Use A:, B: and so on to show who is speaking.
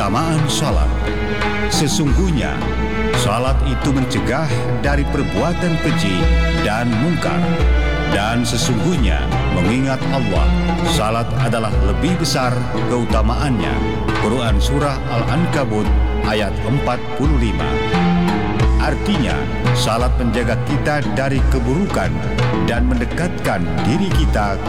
A: Keutamaan salat. Sesungguhnya, salat itu mencegah dari perbuatan keji dan mungkar. Dan sesungguhnya, mengingat Allah, salat adalah lebih besar keutamaannya. Quran Surah Al-Ankabut ayat 45. Artinya, salat menjaga kita dari keburukan dan mendekatkan diri kita